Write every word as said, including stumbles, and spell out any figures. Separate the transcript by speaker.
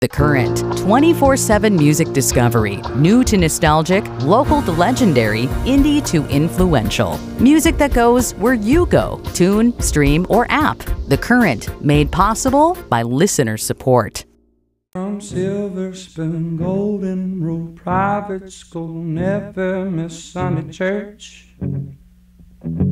Speaker 1: The Current, twenty-four seven music discovery, new to nostalgic, local to legendary, indie to influential. Music that goes where you go, tune, stream, or app. The Current, made possible by listener support.
Speaker 2: From Silver Spoon, Golden Rule, private school, never miss Sunday church.